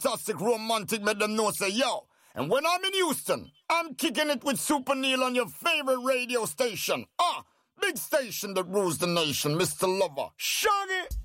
fantastic romantic, make them know say, yo. And when I'm in Houston, I'm kicking it with Super Neil on your favorite radio station. Big station that rules the nation, Mr. Lover. Shaggy!